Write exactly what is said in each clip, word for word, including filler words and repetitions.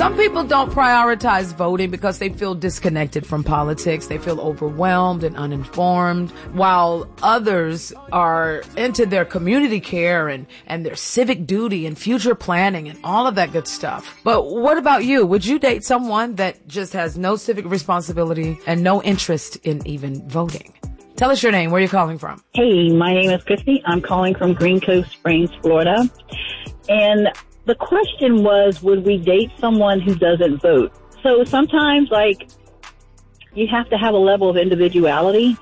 Some people don't prioritize voting because they feel disconnected from politics. They feel overwhelmed and uninformed, while others are into their community care and, and their civic duty and future planning and all of that good stuff. But what about you? Would you date someone that just has no civic responsibility and no interest in even voting? Tell us your name. Where are you calling from? Hey, my name is Christy. I'm calling from Green Cove Springs, Florida. And the question was, would we date someone who doesn't vote? So sometimes, like, you have to have a level of individuality.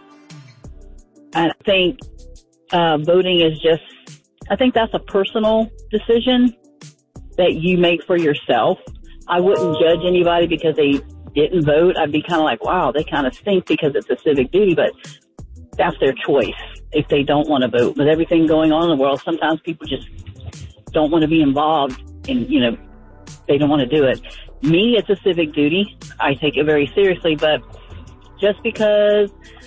I think uh, voting is just, I think that's a personal decision that you make for yourself. I wouldn't judge anybody because they didn't vote. I'd be kind of like, wow, they kind of stink because it's a civic duty, but that's their choice if they don't want to vote. With everything going on in the world, sometimes people just don't want to be involved and, you know, they don't want to do it. Me, it's a civic duty. I take it very seriously, but just because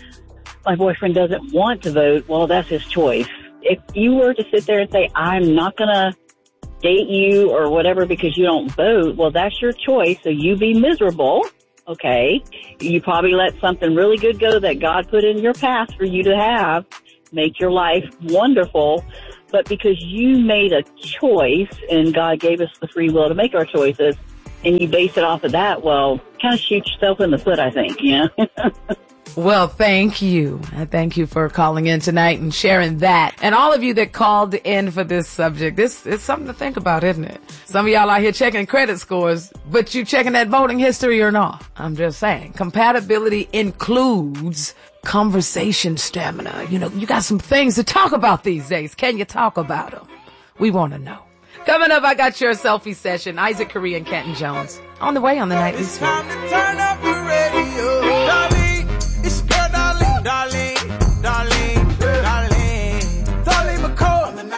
my boyfriend doesn't want to vote, well, that's his choice. If you were to sit there and say, I'm not going to date you or whatever because you don't vote, well, that's your choice. So you be miserable. Okay. You probably let something really good go that God put in your path for you to have, make your life wonderful. But because you made a choice and God gave us the free will to make our choices and you base it off of that, well, kind of shoot yourself in the foot, I think, you know? Well, thank you. I thank you for calling in tonight and sharing that. And all of you that called in for this subject, this is something to think about, isn't it? Some of y'all out here checking credit scores, but you checking that voting history or not? I'm just saying. Compatibility includes conversation stamina. You know, you got some things to talk about these days. Can you talk about them? We want to know. Coming up, I got your selfie session. Isaac Curry and Kenton Jones on the way on the Nightly It's Sweep. time to turn up the radio. Darling, it's your darling, darling, darling, darling, darling McCall.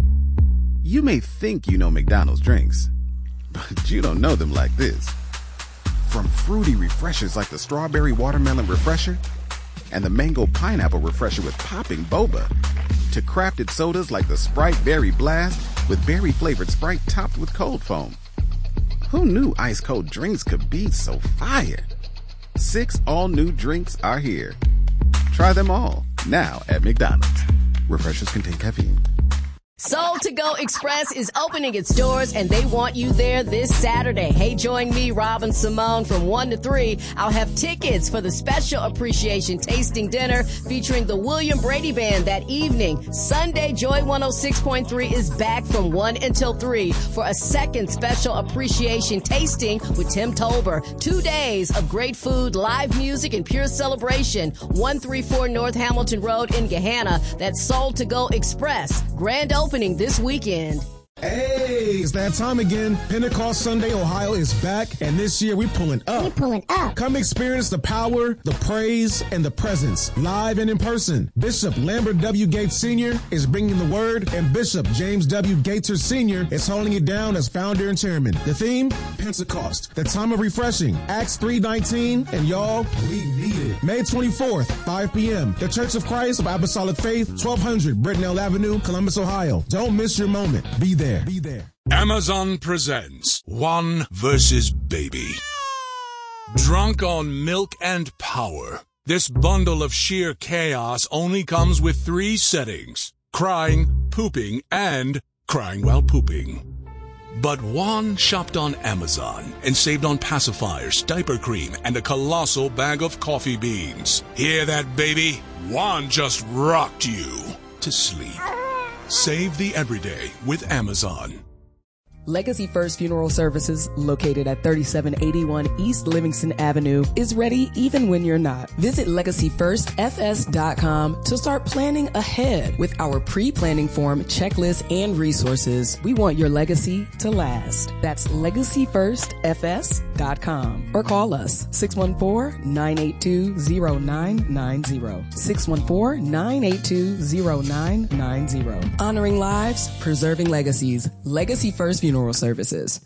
You may think you know McDonald's drinks, but you don't know them like this. From fruity refreshers like the Strawberry Watermelon Refresher and the Mango Pineapple Refresher with popping boba, to crafted sodas like the Sprite Berry Blast with berry-flavored Sprite topped with cold foam. Who knew ice-cold drinks could be so fire? Six all-new drinks are here. Try them all, now at McDonald's. Refreshers contain caffeine. Soul to Go Express is opening its doors and they want you there this Saturday. Hey, join me, Robin Simone, from one to three. I'll have tickets for the special appreciation tasting dinner featuring the William Brady Band that evening. Sunday, Joy one oh six point three is back from one until three for a second special appreciation tasting with Tim Tolber. Two days of great food, live music, and pure celebration. one thirty-four North Hamilton Road in Gahanna. That's Soul to Go Express. Grand opening. Opening this weekend. Hey, it's that time again. Pentecost Sunday Ohio is back, and this year we pulling up. We pulling up. Come experience the power, the praise, and the presence, live and in person. Bishop Lambert W. Gates Senior is bringing the word, and Bishop James W. Gaither Senior is holding it down as founder and chairman. The theme, Pentecost, the time of refreshing, Acts three nineteen, and y'all, we need it. May twenty-fourth, five p.m., the Church of Christ of Apostolic Faith, twelve hundred Brittenell Avenue, Columbus, Ohio. Don't miss your moment. Be there. Be there. Amazon presents One versus Baby. Drunk on milk and power, this bundle of sheer chaos only comes with three settings: crying, pooping, and crying while pooping. But Juan shopped on Amazon and saved on pacifiers, diaper cream, and a colossal bag of coffee beans. Hear that, baby? Juan just rocked you to sleep. Save the everyday with Amazon. Legacy First Funeral Services, located at thirty-seven eighty-one East Livingston Avenue, is ready even when you're not. Visit legacy first f s dot com to start planning ahead with our pre-planning form, checklist, and resources. We want your legacy to last. That's legacy first f s dot com or call us six one four, nine eight two, zero nine nine zero. six one four, nine eight two, zero nine nine zero. Honoring lives, preserving legacies. Legacy First Funeral Services.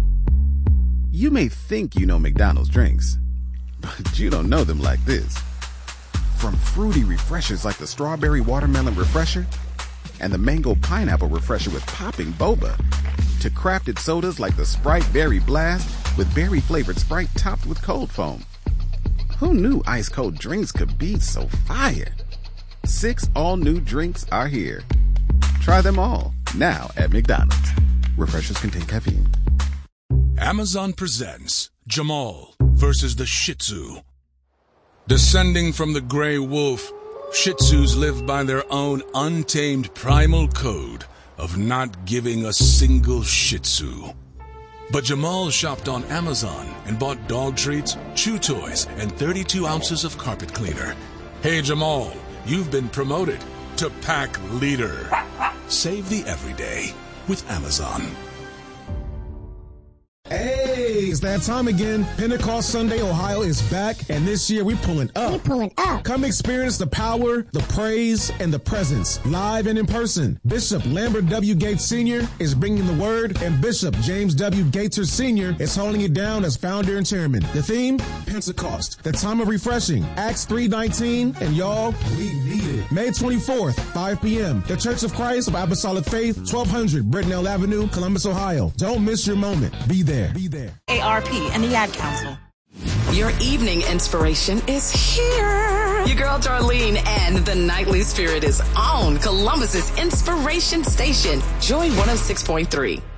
You may think you know McDonald's drinks, but you don't know them like this. From fruity refreshers like the Strawberry Watermelon Refresher and the Mango Pineapple Refresher with popping boba, to crafted sodas like the Sprite Berry Blast with berry-flavored Sprite topped with cold foam. Who knew ice-cold drinks could be so fire? Six all-new drinks are here. Try them all, now at McDonald's. Refreshers contain caffeine. Amazon presents Jamal versus the Shih Tzu. Descending from the gray wolf, Shih Tzus live by their own untamed primal code of not giving a single Shih Tzu. But Jamal shopped on Amazon and bought dog treats, chew toys, and thirty-two ounces of carpet cleaner. Hey Jamal, you've been promoted to pack leader. Save the everyday with Amazon. Hey, it's that time again. Pentecost Sunday Ohio is back, and this year we pulling up. We pulling up. Come experience the power, the praise, and the presence, live and in person. Bishop Lambert W. Gates Senior is bringing the word, and Bishop James W. Gaither Senior is holding it down as founder and chairman. The theme, Pentecost, the time of refreshing, Acts three nineteen, and y'all, we need it. May twenty-fourth, five p.m., the Church of Christ of Apostolic Faith, twelve hundred Brittenell Avenue, Columbus, Ohio. Don't miss your moment. Be there. Be there. A R P and the Ad Council. Your evening inspiration is here. Your girl Darlene and the Nightly Spirit is on Columbus's inspiration station. Joy one oh six point three.